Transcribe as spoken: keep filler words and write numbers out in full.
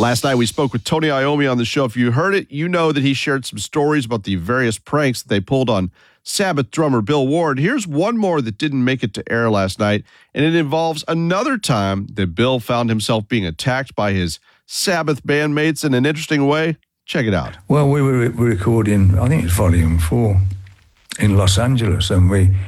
Last night we spoke with Tony Iommi on the show. If you heard it, you know that he shared some stories about the various pranks that they pulled on Sabbath drummer Bill Ward. Here's one more that didn't make it to air last night, and it involves another time that Bill found himself being attacked by his Sabbath bandmates in an interesting way. Check it out. Well, we were recording, I think it's volume four, in Los Angeles, and we